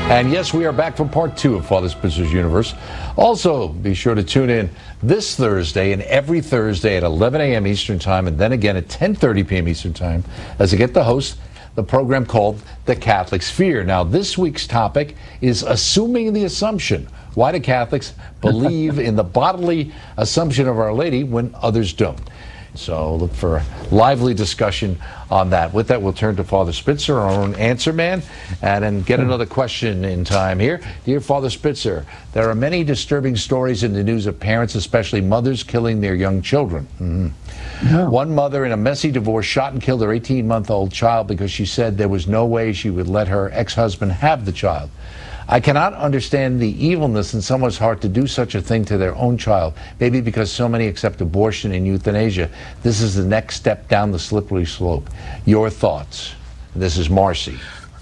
And yes, we are back for part 2 of Father Spitzer's Universe. Also, be sure to tune in this Thursday and every Thursday at 11 a.m. Eastern Time, and then again at 10:30 p.m. Eastern Time, as I get to host the program called The Catholic Sphere. Now, this week's topic is assuming the assumption. Why do Catholics believe in the bodily assumption of Our Lady when others don't? So look for a lively discussion on that. With that, we'll turn to Father Spitzer, our own answer man, and then get another question in time here. Dear Father Spitzer, there are many disturbing stories in the news of parents, especially mothers, killing their young children. No. One mother in a messy divorce shot and killed her 18-month-old child because she said there was no way she would let her ex-husband have the child. I cannot understand the evilness in someone's heart to do such a thing to their own child. Maybe because so many accept abortion and euthanasia, this is the next step down the slippery slope. Your thoughts? This is Marcy.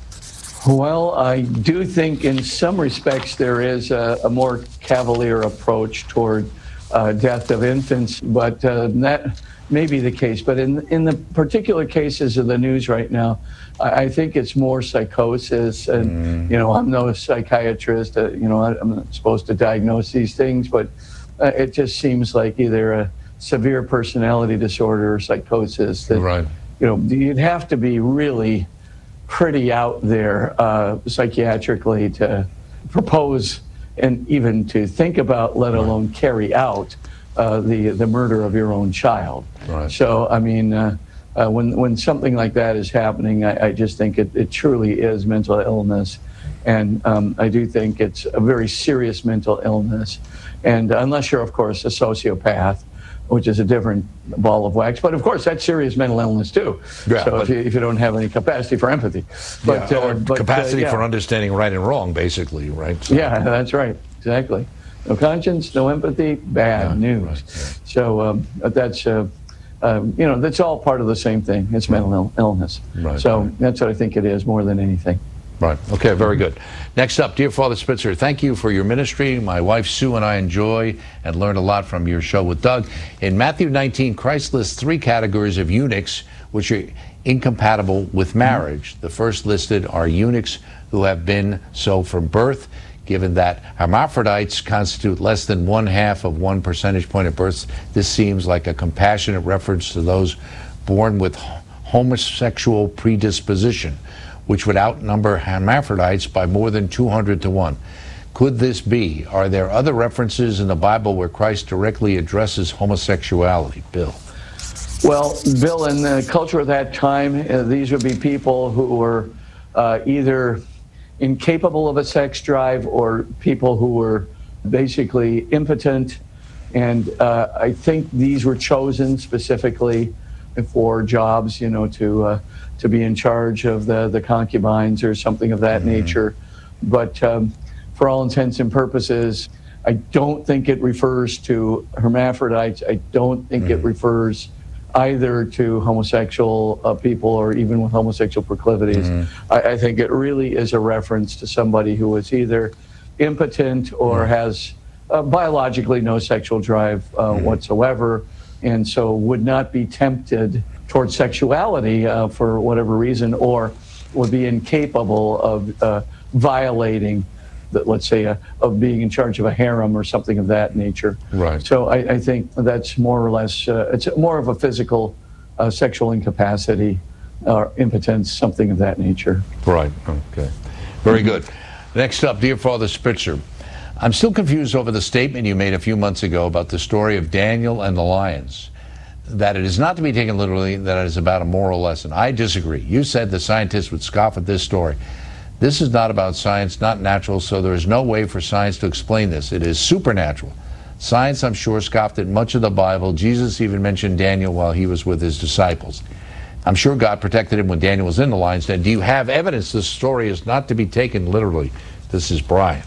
Well, I do think in some respects there is a more cavalier approach toward death of infants, but that may be the case. But in the particular cases of the news right now, I think it's more psychosis. And, you know, I'm no psychiatrist, you know, I'm not supposed to diagnose these things, but it just seems like either a severe personality disorder or psychosis that, right. You know, you'd have to be really pretty out there psychiatrically to propose and even to think about, let alone carry out the murder of your own child. Right. So, I mean, when something like that is happening, I just think it truly is mental illness. And I do think it's a very serious mental illness. And unless you're, of course, a sociopath, which is a different ball of wax. But, of course, that's serious mental illness, too. Yeah, so if you don't have any capacity for empathy. But, capacity for understanding right and wrong, basically, right? So. Yeah, that's right. Exactly. No conscience, no empathy, bad news. Right, yeah. So that's, you know, that's all part of the same thing. It's mental illness. Right, so that's what I think it is more than anything. Right. Okay, very good. Next up, dear Father Spitzer, thank you for your ministry. My wife Sue and I enjoy and learn a lot from your show with Doug. In Matthew 19, Christ lists 3 categories of eunuchs which are incompatible with marriage. The first listed are eunuchs who have been so from birth. Given that hermaphrodites constitute less than 1/2 of 1 percentage point of births, this seems like a compassionate reference to those born with homosexual predisposition, which would outnumber hermaphrodites by more than 200 to 1. Could this be? Are there other references in the Bible where Christ directly addresses homosexuality? Bill. Well, Bill, in the culture of that time, these would be people who were either incapable of a sex drive or people who were basically impotent. And I think these were chosen specifically for jobs, you know, to be in charge of the concubines or something of that nature. But for all intents and purposes, I don't think it refers to hermaphrodites. I don't think it refers either to homosexual people or even with homosexual proclivities. I think it really is a reference to somebody who is either impotent or has biologically no sexual drive whatsoever, and so would not be tempted towards sexuality for whatever reason, or would be incapable of violating, let's say, of being in charge of a harem or something of that nature. Right. So I think that's more or less, it's more of a physical sexual incapacity or impotence, something of that nature. Right. Okay. Very good. Next up, dear Father Spitzer, I'm still confused over the statement you made a few months ago about the story of Daniel and the lions, that it is not to be taken literally, that it is about a moral lesson. I disagree. You said the scientists would scoff at this story. This is not about science, not natural, so there is no way for science to explain this. It is supernatural. Science, I'm sure, scoffed at much of the Bible. Jesus even mentioned Daniel while he was with his disciples. I'm sure God protected him when Daniel was in the lion's den. Do you have evidence this story is not to be taken literally? This is Brian.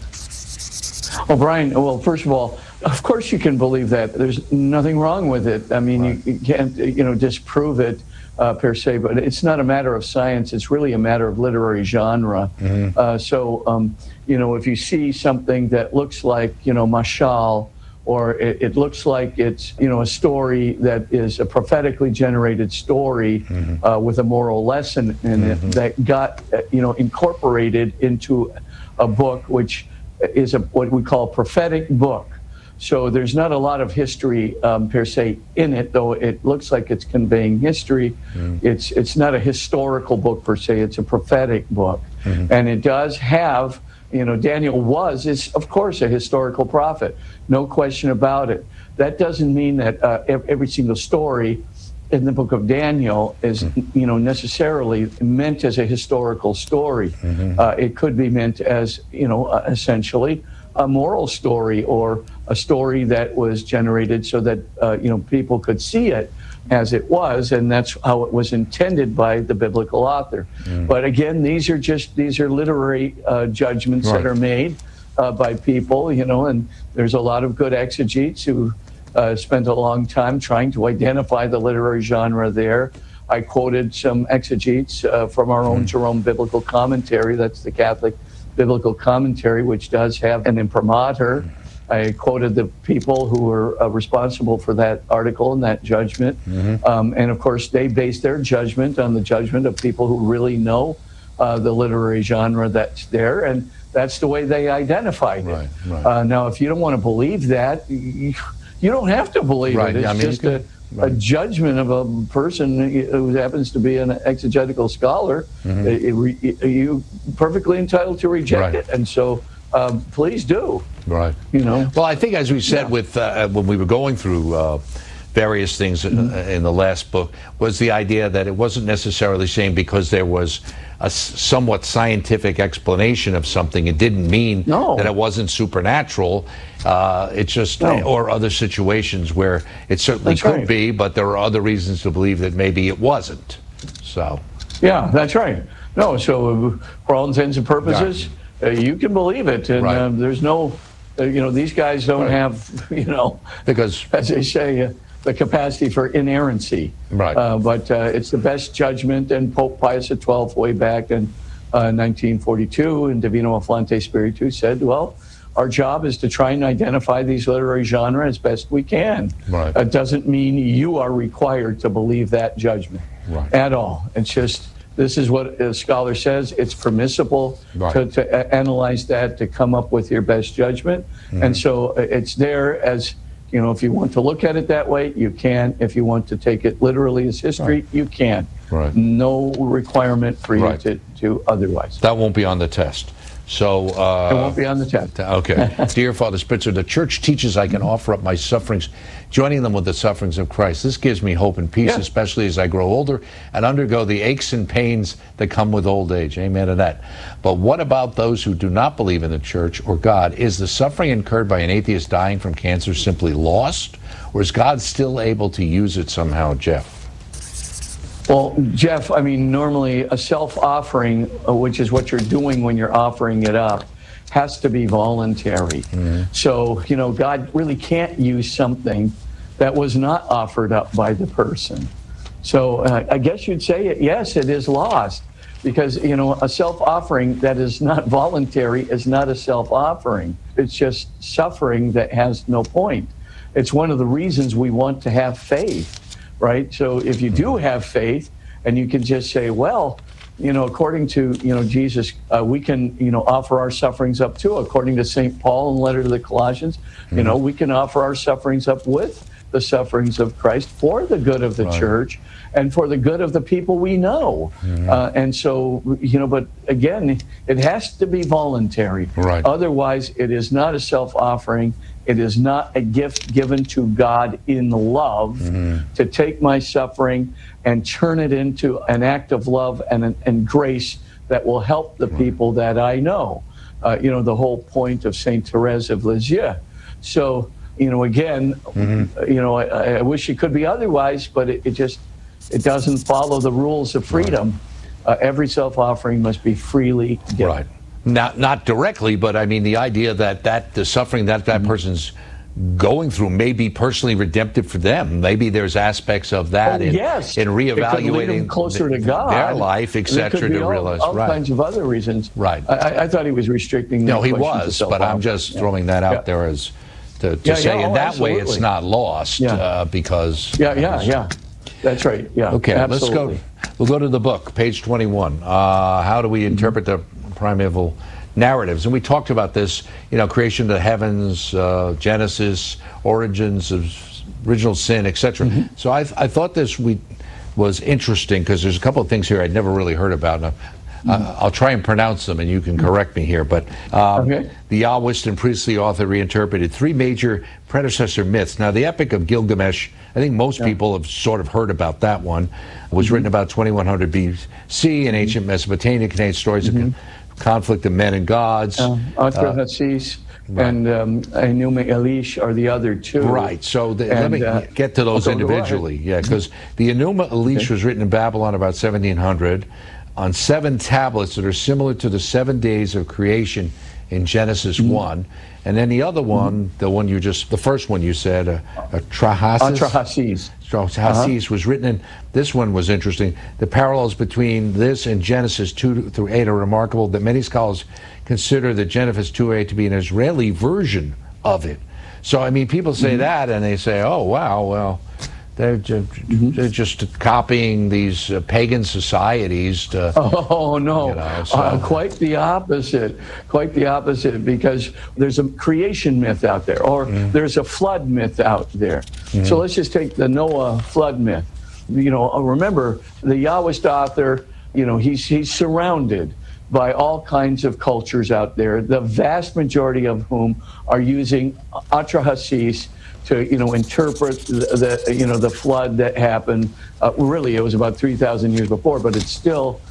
Well, Brian, well, first of all, of course you can believe that. There's nothing wrong with it. I mean, you can't, you know, disprove it per se, but it's not a matter of science. It's really a matter of literary genre. So, you know, if you see something that looks like, you know, mashal or it looks like it's, a story that is a prophetically generated story with a moral lesson in it that got, incorporated into a book, which is what we call a prophetic book. So there's not a lot of history per se in it, though it looks like it's conveying history. It's not a historical book per se, it's a prophetic book. And it does have, Daniel is of course a historical prophet, no question about it. That doesn't mean that every single story in the book of Daniel is, necessarily meant as a historical story. It could be meant as, essentially a moral story, or a story that was generated so that, people could see it as it was, and that's how it was intended by the biblical author. But again, these are literary judgments that are made by people, and there's a lot of good exegetes who spent a long time trying to identify the literary genre there. I quoted some exegetes from our own Jerome Biblical Commentary. That's the Catholic Biblical Commentary, which does have an imprimatur. I quoted the people who were responsible for that article and that judgment. And of course, they base their judgment on the judgment of people who really know the literary genre that's there. And that's the way they identified it. Now, if you don't want to believe that, you don't have to believe it. It's just a judgment of a person who happens to be an exegetical scholar. You're perfectly entitled to reject it. And so please do. Well, I think, as we said with when we were going through various things in the last book, was the idea that it wasn't necessarily saying because there was a somewhat scientific explanation of something, it didn't mean that it wasn't supernatural. It's just, or other situations where it certainly could be, but there are other reasons to believe that maybe it wasn't. So. Yeah, that's right. No, so for all intents and purposes, you can believe it, and there's no, these guys don't have, because, as they say, the capacity for inerrancy. But it's the best judgment, and Pope Pius XII, way back in 1942, in Divino Afflante Spiritu, said, well, our job is to try and identify these literary genres as best we can. It doesn't mean you are required to believe that judgment at all. It's just, this is what a scholar says. It's permissible to analyze that, to come up with your best judgment. And so it's there as, if you want to look at it that way, you can. If you want to take it literally as history, you can. No requirement for you to do otherwise. That won't be on the test. So it won't be on the test. Okay. Dear Father Spitzer, the church teaches I can offer up my sufferings, joining them with the sufferings of Christ. This gives me hope and peace, especially as I grow older and undergo the aches and pains that come with old age. Amen to that. But what about those who do not believe in the church or God? Is the suffering incurred by an atheist dying from cancer simply lost, or is God still able to use it somehow, Jeff? Well, Jeff, normally a self-offering, which is what you're doing when you're offering it up, has to be voluntary. So, God really can't use something that was not offered up by the person. So I guess you'd say, yes, it is lost, because, a self-offering that is not voluntary is not a self-offering. It's just suffering that has no point. It's one of the reasons we want to have faith. Right? So if you do have faith, and you can just say, well, according to, Jesus, we can, offer our sufferings up too. According to St. Paul in the letter to the Colossians, we can offer our sufferings up with the sufferings of Christ for the good of the church and for the good of the people we know. And so, but again, it has to be voluntary. Otherwise, it is not a self-offering. It is not a gift given to God in love to take my suffering and turn it into an act of love and grace that will help the people that I know. The whole point of Saint Therese of Lisieux. So, again, I wish it could be otherwise, but it doesn't follow the rules of freedom. Every self-offering must be freely given. Not directly, but the idea that the suffering that person's going through may be personally redemptive for them. Maybe there's aspects of that in reevaluating closer to God, their life, etc., to realize. All kinds of other reasons. Right. I thought he was restricting. No, he was, but I'm just throwing that out there as to Yeah, say yeah, in that way it's absolutely. not lost because. Yeah. That's right. Yeah. Okay, absolutely. let's go. We'll go to the book, page 21. How do we interpret the primeval narratives? And we talked about this, creation of the heavens, Genesis, origins of original sin, etc. So I thought this was interesting because there's a couple of things here I'd never really heard about. And I'll try and pronounce them, and you can correct me here. But the Yahwist and priestly author reinterpreted three major predecessor myths. Now, the Epic of Gilgamesh, I think most people have sort of heard about that one. It was written about 2100 BC in ancient Mesopotamia, contains stories of conflict of men and gods. Atrahasis and Enuma Elish are the other two. Right. So let me get to those individually. Yeah, because the Enuma Elish was written in Babylon about 1700 on 7 tablets that are similar to the 7 days of creation in Genesis 1. And then the other one, the first one you said, Atrahasis. Hasis was written in, this one was interesting. The parallels between this and Genesis 2 through 8 are remarkable that many scholars consider the Genesis 2:8 to be an Israeli version of it. So, I mean, people say that and they say, oh, wow, well, they're just copying these pagan societies to... Oh, no. Quite the opposite. Quite the opposite, because there's a creation myth out there, or there's a flood myth out there. So let's just take the Noah flood myth. Remember, the Yahwist author, he's surrounded by all kinds of cultures out there, the vast majority of whom are using Atrahasis to interpret the flood that happened. Really, it was about 3,000 years before, but it's still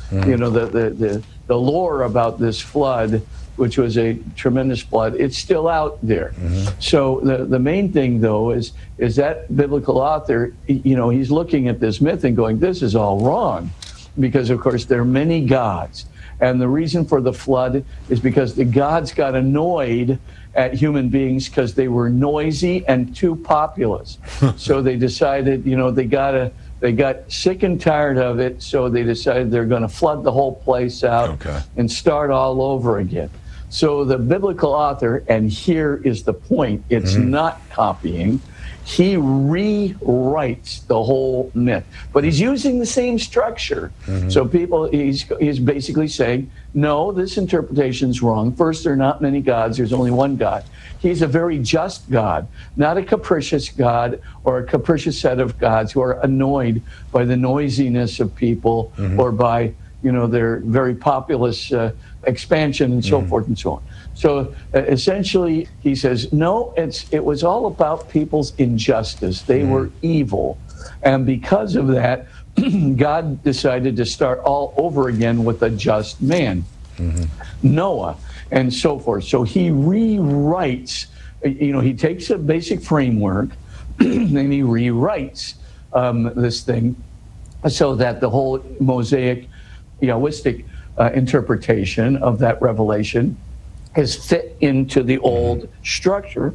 the lore about this flood, which was a tremendous flood. It's still out there. So the main thing, though, is that biblical author, he's looking at this myth and going, this is all wrong, because of course there are many gods. And the reason for the flood is because the gods got annoyed at human beings because they were noisy and too populous. So they decided, they got sick and tired of it, so they decided they're going to flood the whole place out and start all over again. So the biblical author, and here is the point, it's not copying, he rewrites the whole myth, but he's using the same structure. So he's basically saying, no, this interpretation's wrong. First, there are not many gods, there's only one God. He's a very just God, not a capricious God or a capricious set of gods who are annoyed by the noisiness of people or by their very populous expansion and so forth and so on. So essentially, he says, no, it was all about people's injustice. They were evil. And because of that, God decided to start all over again with a just man, Noah, and so forth. So he rewrites, he takes a basic framework and he rewrites this thing so that the whole Mosaic, Yahwistic interpretation of that revelation is fit into the old structure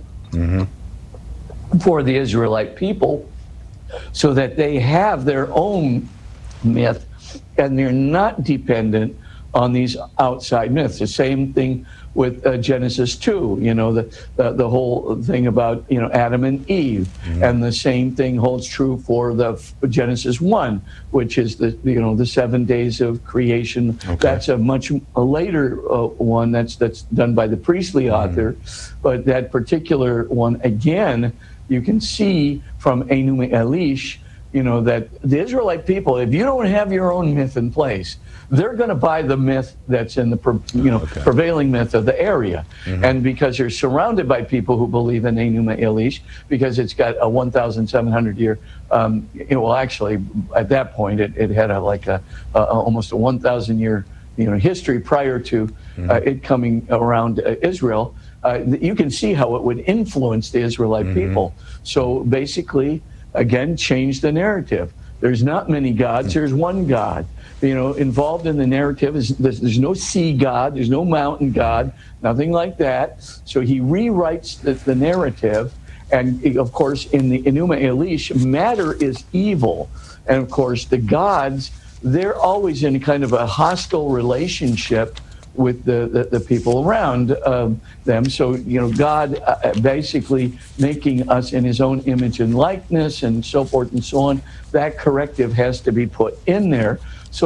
for the Israelite people, so that they have their own myth and they're not dependent on these outside myths. The same thing with Genesis 2, the whole thing about Adam and Eve, and the same thing holds true for the Genesis 1, which is the 7 days of creation. That's a much later one that's done by the priestly author, but that particular one, again, you can see from Enuma Elish, that the Israelite people, if you don't have your own myth in place, they're going to buy the myth that's in the prevailing myth of the area. And because you're surrounded by people who believe in Enuma Elish, because it's got a 1,700 year, actually at that point it had almost a 1,000 year history prior to it coming around Israel. You can see how it would influence the Israelite people. So basically, again, change the narrative. There's not many gods, there's one God. Involved in the narrative is there's no sea god, there's no mountain god, nothing like that. So he rewrites the narrative, and of course in the Enuma Elish, matter is evil. And of course the gods, they're always in kind of a hostile relationship with the people around them. So, God basically making us in his own image and likeness and so forth and so on, that corrective has to be put in there. So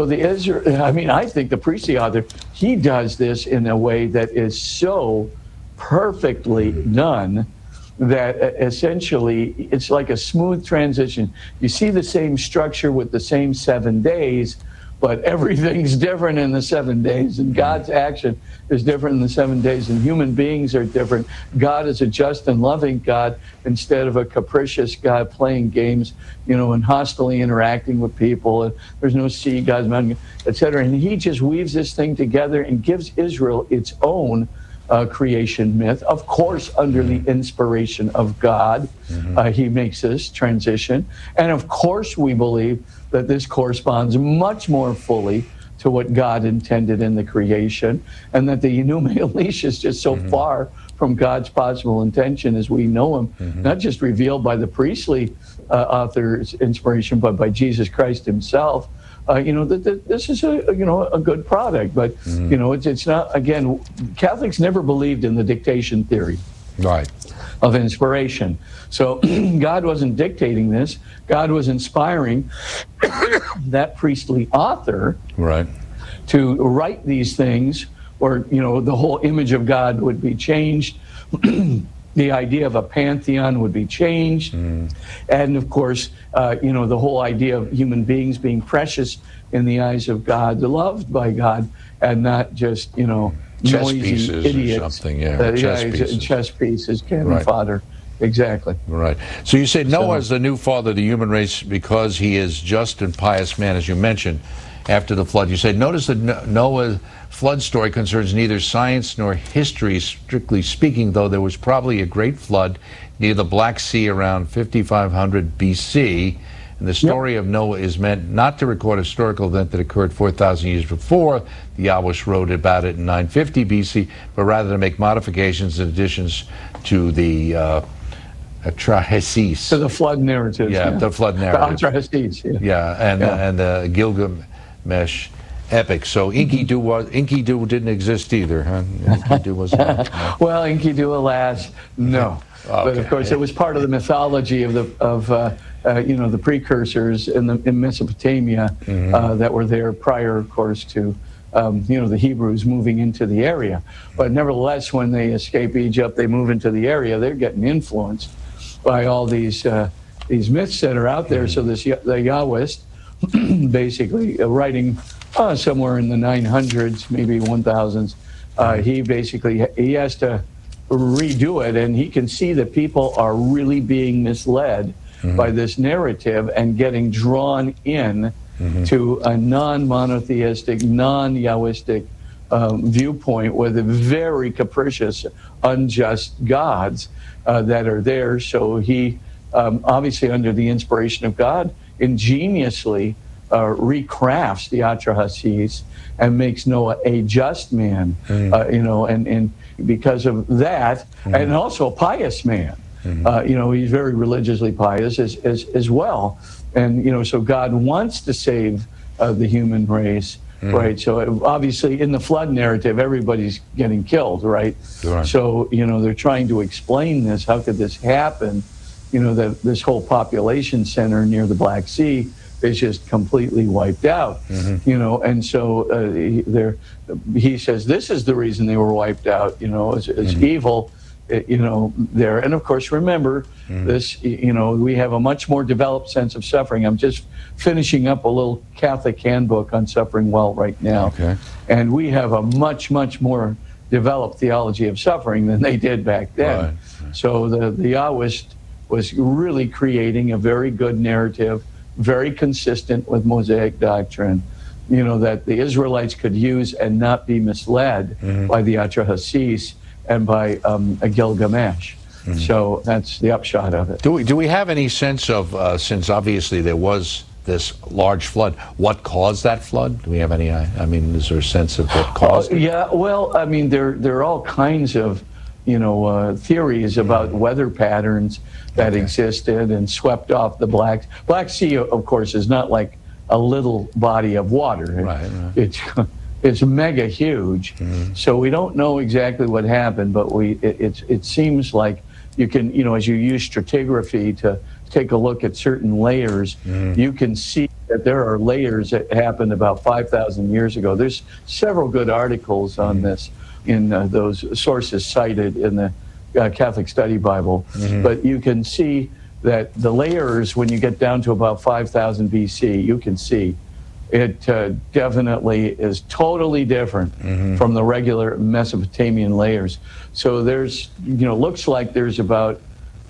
I think the priestly author, he does this in a way that is so perfectly done that essentially it's like a smooth transition. You see the same structure with the same 7 days, but everything's different in the 7 days, and God's action is different in the 7 days, and human beings are different. God is a just and loving God instead of a capricious God playing games, and hostily interacting with people. And there's no sea God's mountain, etc. And he just weaves this thing together and gives Israel its own creation myth, of course, under the inspiration of God. He makes this transition. And of course, we believe that this corresponds much more fully to what God intended in the creation, and that the Enuma Elish is just so far from God's possible intention as we know him, not just revealed by the priestly author's inspiration, but by Jesus Christ himself. That this is a good product, but it's not. Again, Catholics never believed in the dictation theory, right, of inspiration. So God wasn't dictating this. God was inspiring that priestly author, right, to write these things, or the whole image of God would be changed. The idea of a pantheon would be changed. And of course, the whole idea of human beings being precious in the eyes of God, loved by God, and not just, chess noisy pieces idiots. Or something, Chess pieces, cannon right. fodder. Exactly. Right. So you say Noah is the new father of the human race because he is just and pious man, as you mentioned, after the flood. You say, notice that Noah's flood story concerns neither science nor history, strictly speaking, though there was probably a great flood near the Black Sea around 5500 BC. And the story of Noah is meant not to record a historical event that occurred 4,000 years before. The Yahush wrote about it in 950 BC, but rather to make modifications and additions to the Atrahasis. To the flood narrative. Yeah, the flood narrative. The Atrahasis, and the Gilgamesh epic. So Enkidu didn't exist either, huh? Enkidu was not. No. Well, Enkidu, alas, no. Okay. But of course, it was part of the mythology of the precursors in Mesopotamia that were there prior, of course, to the Hebrews moving into the area. But nevertheless, when they escape Egypt, they move into the area. They're getting influenced by all these myths that are out there. So the Yahwist, basically writing somewhere in the 900s, maybe 1000s, he has to redo it, and he can see that people are really being misled by this narrative and getting drawn in to a non-monotheistic, non-Yahwistic viewpoint with very capricious, unjust gods that are there. So he, obviously under the inspiration of God, ingeniously recrafts the Atrahasis and makes Noah a just man, and because of that, and also a pious man. He's very religiously pious as well. And, so God wants to save the human race, right? So obviously in the flood narrative, everybody's getting killed, right? Sure. So, they're trying to explain this. How could this happen? That this whole population center near the Black Sea is just completely wiped out, and so he says this is the reason they were wiped out, as evil, there. And of course, remember this, we have a much more developed sense of suffering. I'm just finishing up a little Catholic handbook on suffering well right now. Okay. And we have a much, much more developed theology of suffering than they did back then. Right. So the Yahwist was really creating a very good narrative, very consistent with Mosaic doctrine, that the Israelites could use and not be misled by the Atrahasis and by Gilgamesh. So that's the upshot of it. Do we have any sense of, since obviously there was this large flood, what caused that flood? Do we have any, is there a sense of what caused it? Yeah, well, there are all kinds of, theories about weather patterns that existed and swept off the Black Sea, of course, is not like a little body of water. Right. It's It's mega huge. So we don't know exactly what happened, but it seems like you can, as you use stratigraphy to take a look at certain layers, you can see that there are layers that happened about 5,000 years ago. There's several good articles on this in those sources cited in the Catholic Study Bible. But you can see that the layers, when you get down to about 5,000 BC, you can see it definitely is totally different from the regular Mesopotamian layers. So there's, looks like there's about,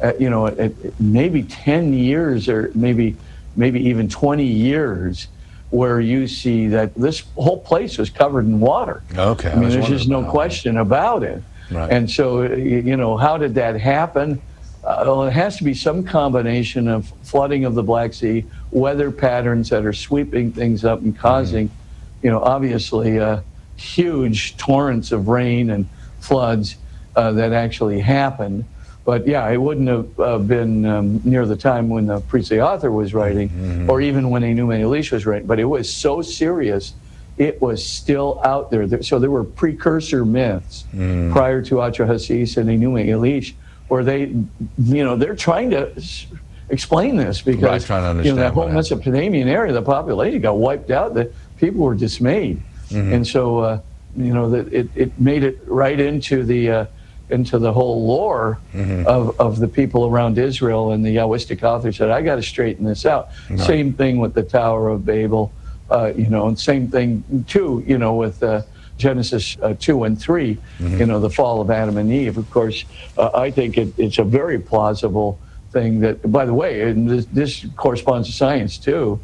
maybe 10 years or maybe even 20 years where you see that this whole place was covered in water. Okay. I mean, there's just no question about it. Right. And so, how did that happen? Well, it has to be some combination of flooding of the Black Sea, weather patterns that are sweeping things up and causing, obviously huge torrents of rain and floods that actually happened. But yeah, it wouldn't have been near the time when the priestly author was writing, or even when Enuma Elish was writing. But it was so serious, it was still out there. So there were precursor myths prior to Atrahasis and Enuma Elish, where they're trying to explain this because that whole Mesopotamian area, the population got wiped out. The people were dismayed, and so that it made it right into the whole lore of the people around Israel. And the Yahwistic author said, "I got to straighten this out." Right. Same thing with the Tower of Babel, and same thing too, with Genesis 2 and 3, the fall of Adam and Eve. Of course, I think it's a very plausible thing that, by the way, and this corresponds to science too,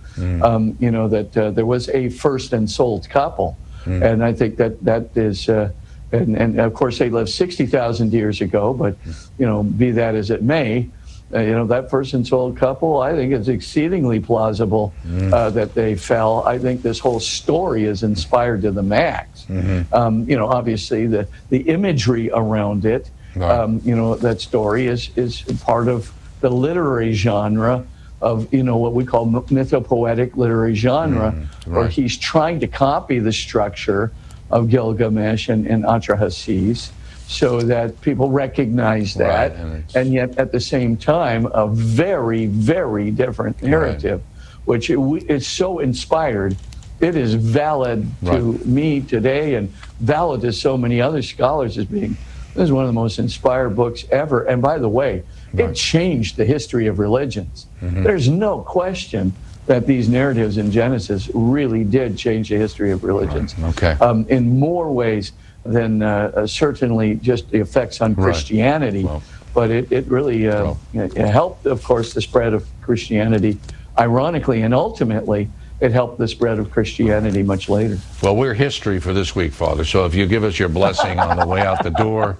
that there was a first and sold couple. And I think that is, and of course they lived 60,000 years ago, but, be that as it may, that first and sold couple, I think it's exceedingly plausible that they fell. I think this whole story is inspired to the max. Obviously the imagery around it, that story is part of the literary genre of, what we call mythopoetic literary genre, where he's trying to copy the structure of Gilgamesh and Atrahasis, so that people recognize that, and yet at the same time, a very, very different narrative, which is so inspired. It is valid to me today, and valid to so many other scholars as being, this is one of the most inspired books ever. And by the way, it changed the history of religions. There's no question that these narratives in Genesis really did change the history of religions. In more ways than certainly just the effects on Christianity, but it really it helped, of course, the spread of Christianity, ironically, and ultimately it helped the spread of Christianity much later. Well, we're history for this week, Father, so if you give us your blessing on the way out the door,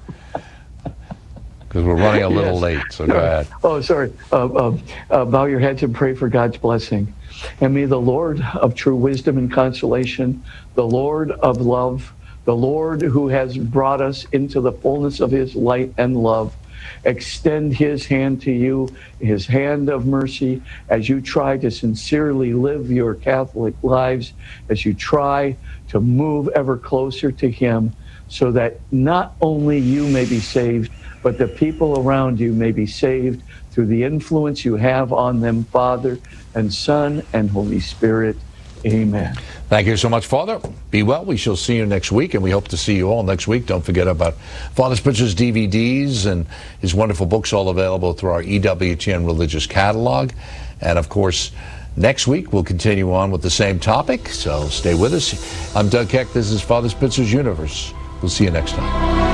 because we're running a little late, so go ahead. Oh, sorry. Bow your heads and pray for God's blessing. And may the Lord of true wisdom and consolation, the Lord of love, the Lord who has brought us into the fullness of his light and love, extend his hand to you, his hand of mercy, as you try to sincerely live your Catholic lives, as you try to move ever closer to him, so that not only you may be saved, but the people around you may be saved through the influence you have on them, Father and Son and Holy Spirit. Amen. Thank you so much, Father. Be well. We shall see you next week, and we hope to see you all next week. Don't forget about Father Spitzer's DVDs and his wonderful books, all available through our EWTN Religious Catalog. And, of course, next week we'll continue on with the same topic, so stay with us. I'm Doug Keck. This is Father Spitzer's Universe. We'll see you next time.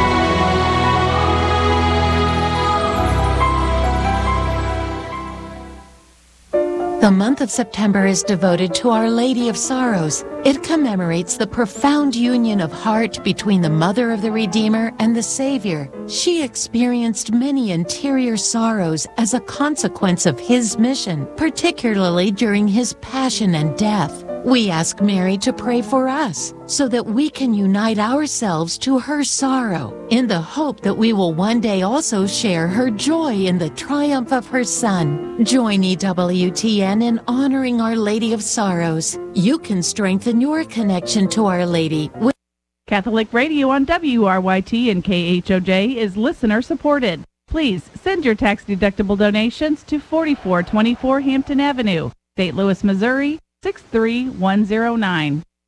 The month of September is devoted to Our Lady of Sorrows. It commemorates the profound union of heart between the Mother of the Redeemer and the Savior. She experienced many interior sorrows as a consequence of his mission, particularly during his passion and death. We ask Mary to pray for us so that we can unite ourselves to her sorrow in the hope that we will one day also share her joy in the triumph of her Son. Join EWTN in honoring Our Lady of Sorrows. You can strengthen your connection to Our Lady with Catholic Radio on WRYT and KHOJ is listener supported. Please send your tax-deductible donations to 4424 Hampton Avenue, St. Louis, Missouri 63109.